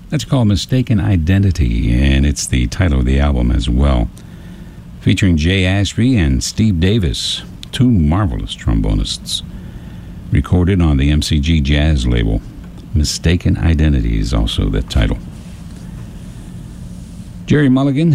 That's called Mistaken Identity, and it's the title of the album as well. Featuring Jay Ashby and Steve Davis, two marvelous trombonists. Recorded on the MCG Jazz label. Mistaken Identity is also the title. Gerry Mulligan